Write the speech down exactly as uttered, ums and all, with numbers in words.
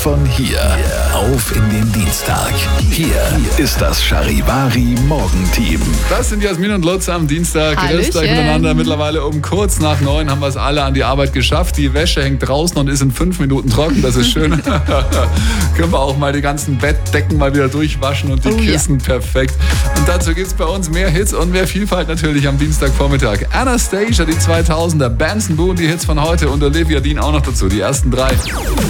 von hier auf in den Dienstag. Hier ist das Charivari Morgenteam. Das sind Jasmin und Lutz am Dienstag. Grüßt euch Hallöchen. miteinander. Mittlerweile um kurz nach neun haben wir es alle an die Arbeit geschafft. Die Wäsche hängt draußen und ist in fünf Minuten trocken. Das ist schön. Können wir auch mal die ganzen Bettdecken mal wieder durchwaschen und die Oh, Kissen. Ja. Perfekt. Und dazu gibt es bei uns mehr Hits und mehr Vielfalt natürlich am Dienstagvormittag. Anastasia, die zweitausender, Benson Boone, die Hits von heute und Olivia Dean auch noch dazu. Die ersten drei.